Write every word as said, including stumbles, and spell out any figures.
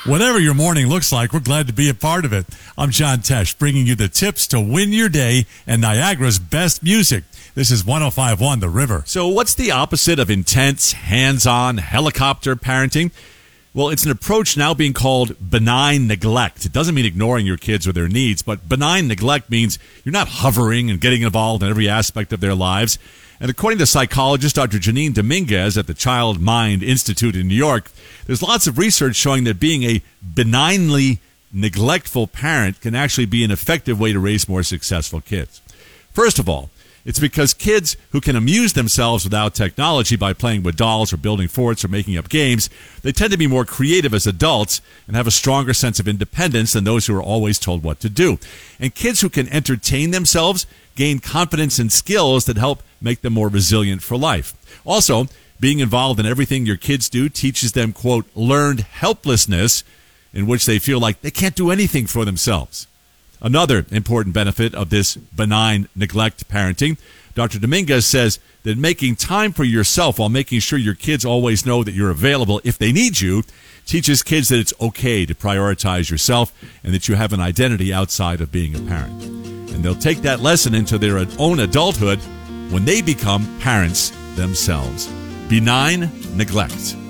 Whatever your morning looks like, we're glad to be a part of it. I'm John Tesh, bringing you the tips to win your day and Niagara's best music. This is one oh five point one The River. So what's the opposite of intense, hands-on, helicopter parenting? Well, it's an approach now being called benign neglect. It doesn't mean ignoring your kids or their needs, but benign neglect means you're not hovering and getting involved in every aspect of their lives. And according to psychologist Doctor Janine Dominguez at the Child Mind Institute in New York, there's lots of research showing that being a benignly neglectful parent can actually be an effective way to raise more successful kids. First of all, it's because kids who can amuse themselves without technology by playing with dolls or building forts or making up games, they tend to be more creative as adults and have a stronger sense of independence than those who are always told what to do. And kids who can entertain themselves gain confidence and skills that help make them more resilient for life. Also, being involved in everything your kids do teaches them, quote, learned helplessness, in which they feel like they can't do anything for themselves. Another important benefit of this benign neglect parenting, Doctor Dominguez says that making time for yourself while making sure your kids always know that you're available if they need you teaches kids that it's okay to prioritize yourself and that you have an identity outside of being a parent. And they'll take that lesson into their own adulthood when they become parents themselves. Benign neglect.